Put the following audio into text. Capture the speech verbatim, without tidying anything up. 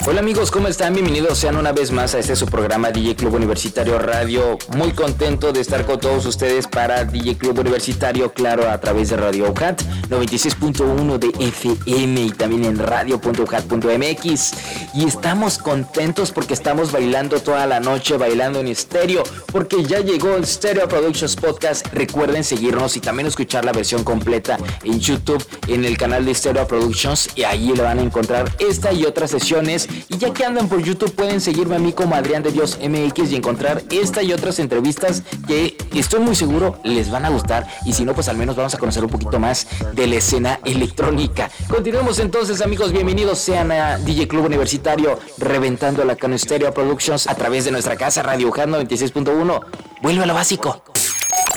Hola amigos, ¿cómo están? Bienvenidos sean una vez más a este su programa D J Club Universitario Radio. Muy contento de estar con todos ustedes para D J Club Universitario, claro, a través de Radio U J A T noventa y seis punto uno de F M y también en radio punto u j a t punto m x. Y estamos contentos porque estamos bailando toda la noche, bailando en estéreo, porque ya llegó el Stereo Productions Podcast. Recuerden seguirnos y también escuchar la versión completa en YouTube, en el canal de Stereo Productions, y ahí le van a encontrar esta y otras sesiones. Y ya que andan por YouTube, pueden seguirme a mí como Adrián de Dios M X y encontrar esta y otras entrevistas que estoy muy seguro les van a gustar. Y si no, pues al menos vamos a conocer un poquito más de la escena electrónica. Continuemos entonces, amigos, bienvenidos sean a D J Club Universitario, reventando la con Stereo Productions a través de nuestra casa Radio U J A T noventa y seis punto uno. Vuelve a lo básico.